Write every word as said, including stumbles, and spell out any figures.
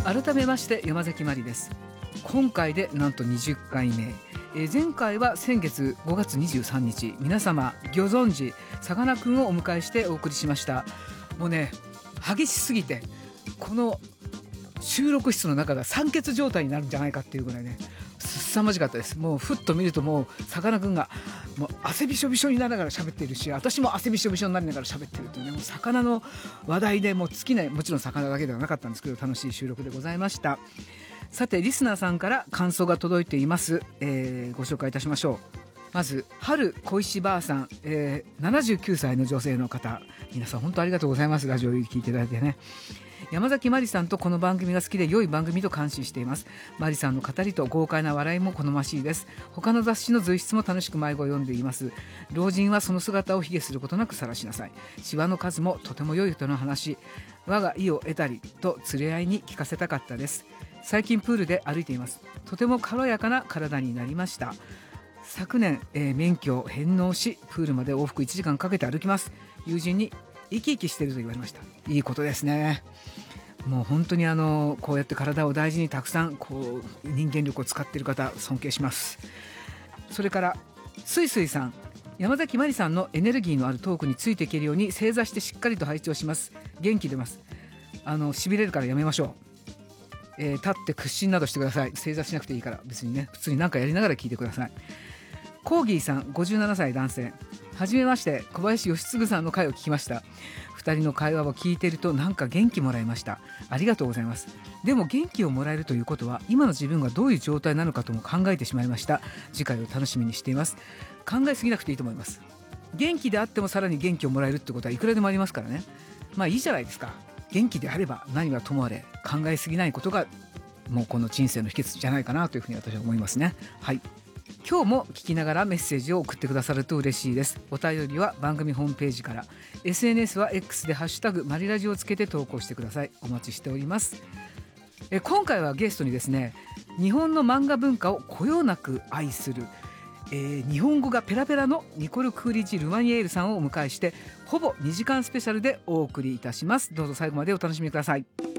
改めまして山崎まりです。今回でなんとにじゅっかいめ、えー、前回は先月ごがつにじゅうさんにち、皆様ギョ存知さかなクンをお迎えしてお送りしました。もうね、激しすぎてこの収録室の中が酸欠状態になるんじゃないかっていうぐらいね、凄まじかったです。もうふっと見るともうさかなクンがもう汗びしょびしょになりながら喋っているし、私も汗びしょびしょになりながら喋っているというね、もう魚の話題でもう尽きない、もちろん魚だけではなかったんですけど、楽しい収録でございました。さてリスナーさんから感想が届いています、えー、ご紹介いたしましょう。まず春小石ばあさん、えー、ななじゅうきゅうさいの女性の方、皆さん本当ありがとうございます。ラジオを聞いていただいてね。山崎まりさんとこの番組が好きで良い番組と感心しています。まりさんの語りと豪快な笑いも好ましいです。他の雑誌の随筆も楽しく迷子を読んでいます。老人はその姿を卑下することなく晒しなさい。シワの数もとても良い人の話。我が意を得たりと連れ合いに聞かせたかったです。最近プールで歩いています。とても軽やかな体になりました。昨年、えー、免許を返納しプールまで往復いちじかんかけて歩きます。友人に生き生きしていると言われました。いいことですね。もう本当にあのこうやって体を大事にたくさんこう人間力を使っている方、尊敬します。それからすいすいさん、山崎まりさんのエネルギーのあるトークについていけるように正座してしっかりと拝聴します。元気出ます。あの痺れるからやめましょう、えー、立って屈伸などしてください。正座しなくていいから、別にね、普通に何かやりながら聞いてください。コーギーさん、ごじゅうななさい男性、はじめまして。小林義嗣さんの回を聞きました。ふたりの会話を聞いているとなんか元気もらいました。ありがとうございます。でも元気をもらえるということは今の自分がどういう状態なのかとも考えてしまいました。次回を楽しみにしています。考えすぎなくていいと思います。元気であってもさらに元気をもらえるってことはいくらでもありますからね。まあいいじゃないですか。元気であれば何はともあれ考えすぎないことがもうこの人生の秘訣じゃないかなというふうに私は思いますね。はい、今日も聞きながらメッセージを送ってくださると嬉しいです。お便りは番組ホームページから、 エスエヌエス は X でハッシュタグマリラジをつけて投稿してください。お待ちしております。え今回はゲストにですね、日本の漫画文化をこよなく愛する、えー、日本語がペラペラのニコル・クーリッジ・ルマニエールさんをお迎えしてほぼにじかんスペシャルでお送りいたします。どうぞ最後までお楽しみください。